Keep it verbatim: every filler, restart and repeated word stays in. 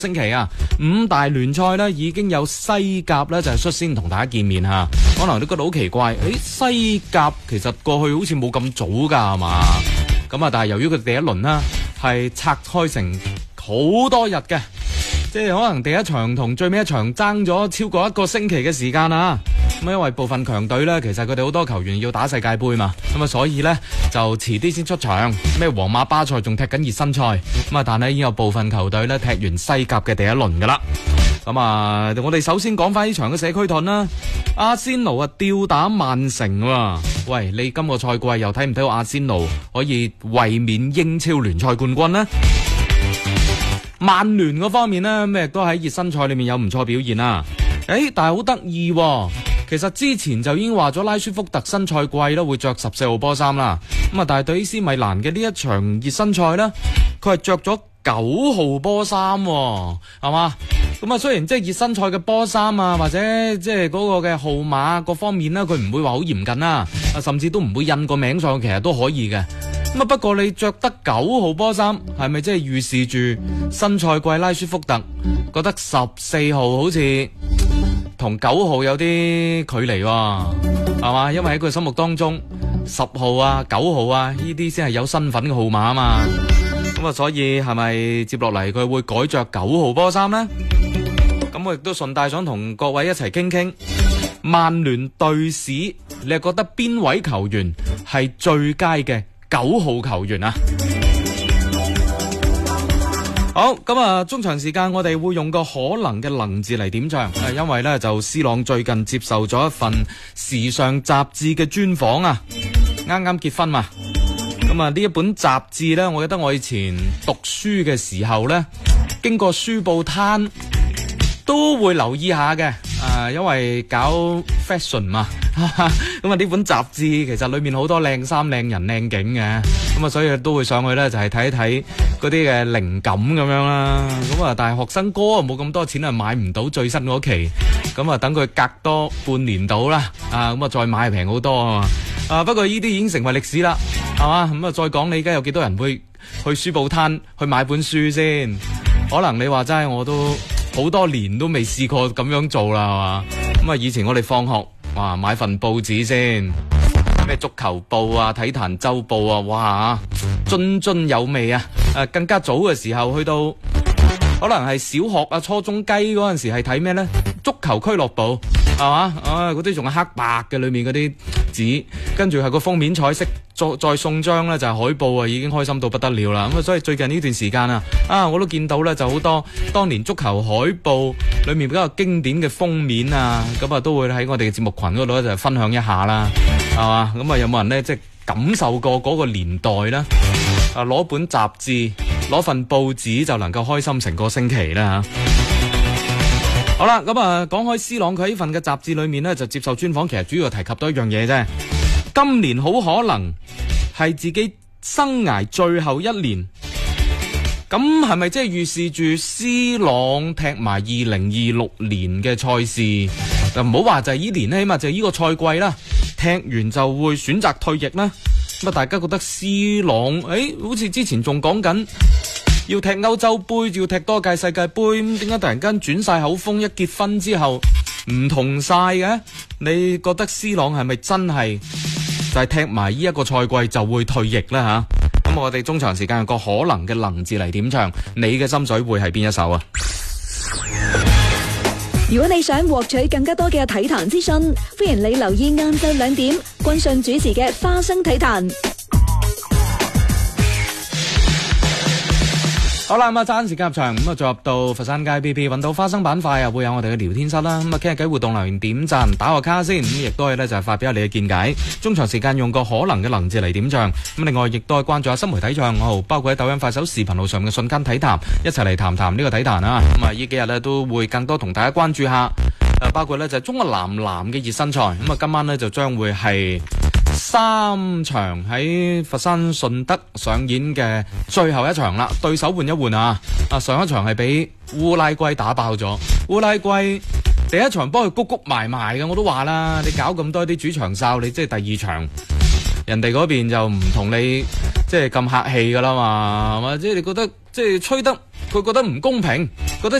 星期啊，五大聯賽呢已經有西甲呢就係率先同大家見面吓，可能你覺得好奇怪，誒西甲其實過去好似冇咁早㗎係嘛？咁啊，但係由於佢第一輪呢係拆開成好多日嘅，即係可能第一場同最尾一場爭咗超過一個星期嘅時間啊！咁因為部分強隊呢，其實佢哋好多球員要打世界盃嘛，咁啊所以呢，就遲啲先出場。咩皇馬、巴塞仲踢緊熱身賽，咁啊但係已經有部分球隊呢踢完西甲嘅第一輪噶啦。咁啊，我哋首先講翻呢場嘅社區盾啦。阿仙奴啊吊打曼城喎，喂，你今個賽季又睇唔睇到阿仙奴可以衛冕英超聯賽冠軍呢？曼聯嗰方面呢，咩都喺熱身賽裏面有唔錯表現啊。誒，但係好得意喎。其實之前就已經話咗拉舒福特新賽季咧會着十四號波衫啦，咁啊但係對 A C 米蘭嘅呢一場熱身賽呢，佢係着咗九號波衫，係嘛？咁啊雖然即係熱身賽嘅波衫啊，或者即係嗰個嘅號碼各方面呢，佢唔會話好嚴謹啦，啊甚至都唔會印個名上去，其實都可以嘅。咁啊不過你着得九號波衫，係咪即係預示住新賽季拉舒福特覺得十四號好似同九號有啲距離喎，係嘛？因為喺佢心目當中，十號啊、九號啊呢啲先係有身份嘅號碼啊嘛。咁啊，所以係咪接落嚟佢會改着九號波衫呢？咁我亦都順帶想同各位一齊傾傾，曼聯隊史，你係覺得邊位球員係最佳嘅九號球員啊？好，咁啊，中場時間我哋會用個可能嘅能字嚟點唱，誒，因為咧就 C 朗最近接受咗一份時尚雜誌嘅專訪啊，啱啱結婚嘛，咁啊呢一本雜誌咧，我記得我以前讀書嘅時候咧，經過書報攤都會留意下嘅，啊，因為搞 fashion 嘛，咁啊呢本雜誌其實裏面好多靚衫、靚人、靚景嘅，咁啊所以都會上去咧就係睇一睇嗰啲嘅靈感咁樣啦。咁啊但係學生哥冇咁多錢啊，買唔到最新嗰期，咁啊等佢隔多半年到啦，啊咁啊再買平好多啊嘛。啊不過呢啲已經成為歷史啦，係嘛？咁啊再講你而家有幾多人會去書報攤去買本書先？可能你話齋我都好多年都未試過咁樣做啦，係嘛？咁啊以前我哋放學哇買份報紙先，咩足球報啊、體壇週報啊，哇津津有味啊！誒更加早嘅時候去到可能係小學啊、初中雞嗰陣時係睇咩呢？足球俱樂部係嘛？啊嗰啲仲係黑白嘅，裏面嗰啲紙，跟住係個封面彩色，再再送張呢就係海報啊，已經開心到不得了啦！咁啊，所以最近呢段時間啊，啊我都見到呢就好多當年足球海報裏面比較經典嘅封面啊，咁啊都會喺我哋嘅節目群嗰度就分享一下啦，係嘛？咁啊有冇人呢？即係感受過嗰個年代呢？啊攞本雜誌，攞份報紙就能夠開心成個星期啦吓。好啦，咁啊講開 C 朗佢喺呢份嘅雜誌裏面呢，就接受專訪，其實主要提及到一樣嘢啫。今年好可能係自己生涯最後一年，咁係咪即係預示住 C 朗踢埋二零二六年嘅賽事？就唔好話就係呢年咧，起碼就係呢個賽季啦。踢完就會選擇退役啦。咁啊，大家覺得 C 朗誒，好似之前仲講緊要踢歐洲杯，要踢多屆世界杯，咁點解突然間轉晒口風？一結婚之後唔同晒嘅？你覺得 C 朗係咪真係就係踢埋呢一個賽季就會退役呢？吓？咁我哋中場時間有個可能嘅能字嚟點唱，你嘅心水會係邊一首啊？ 如果你想獲取更加多嘅體壇資訊，歡迎你留意晏晝兩點君信主持嘅花生體壇。 好啦，咁啊，揸緊時間入場，咁啊，再入到佛山街 B B 揾到花生板塊啊，會有我哋嘅聊天室啦。咁啊，傾下偈活動留言點讚，打個卡先。咁亦都係咧，就係發表下你嘅見解。中場時間用個可能嘅能字嚟點唱。咁另外亦都係關注下新媒體賬號，包括喺抖音、快手、視頻號上嘅瞬間體壇，一齊嚟談談呢個體壇啊。咁啊，呢幾日咧都會更多同大家關注下。誒，包括咧就係中國男籃嘅熱身賽。咁啊，今晚咧就將會係三場喺佛山順德上演嘅最後一場啦，對手換一換啊！啊，上一場係俾烏拉圭打爆咗，烏拉圭第一場幫佢谷谷埋埋嘅，我都話啦，你搞咁多啲主場哨，你即係第二場，人哋嗰邊就唔同你即係咁客氣噶啦嘛，係嘛？即係你覺得即係吹得佢覺得唔公平，覺得